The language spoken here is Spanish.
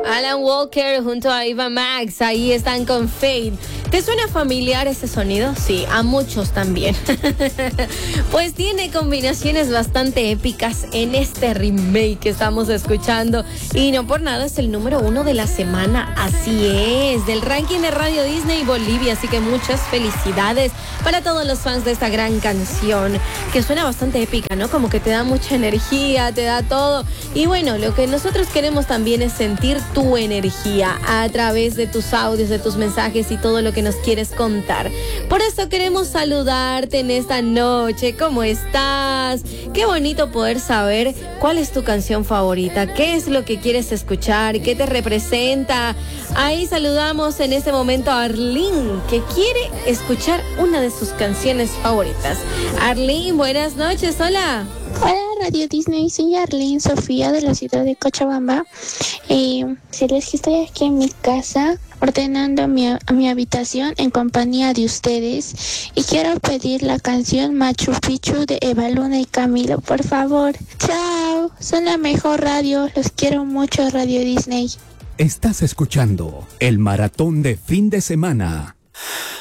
Alan Walker junto a Eva Max, ahí están con Fade. ¿Te suena familiar ese sonido? Sí, a muchos también. Pues tiene combinaciones bastante épicas en este remake que estamos escuchando. Y no por nada es el número 1 de la semana. Así es, del ranking de Radio Disney Bolivia. Así que muchas felicidades para todos los fans de esta gran canción, que suena bastante épica, ¿no? Como que te da mucha energía, te da todo. Y bueno, lo que nosotros queremos también es sentir tu energía a través de tus audios, de tus mensajes y todo lo que nos quieres contar. Por eso queremos saludarte en esta noche. ¿Cómo estás? Qué bonito poder saber cuál es tu canción favorita, qué es lo que quieres escuchar, qué te representa. Ahí saludamos en este momento a Arlene, que quiere escuchar una de sus canciones favoritas. Arlene, buenas noches, hola. Hola Radio Disney, soy Arlene Sofía de la ciudad de Cochabamba. Decirles que estoy aquí en mi casa ordenando mi habitación en compañía de ustedes y quiero pedir la canción Machu Picchu de Eva Luna y Camilo, por favor. Chao, son la mejor radio, los quiero mucho Radio Disney. Estás escuchando el maratón de fin de semana.